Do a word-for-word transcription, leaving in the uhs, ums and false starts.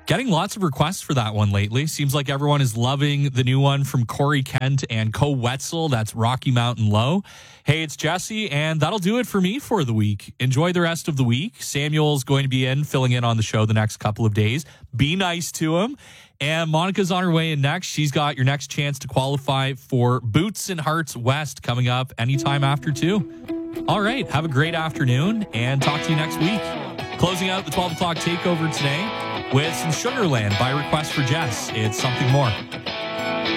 Getting lots of requests for that one lately. Seems like everyone is loving the new one from Corey Kent and Co Wetzel. That's Rocky Mountain Low. Hey, it's Jesse, and that'll do it for me for the week. Enjoy the rest of the week. Samuel's going to be in, filling in on the show the next couple of days. Be nice to him. And Monica's on her way in next. She's got your next chance to qualify for Boots and Hearts West coming up anytime after two. All right, have a great afternoon, and talk to you next week. Closing out the twelve o'clock takeover today with some Sugarland by request for Jess. It's Something More.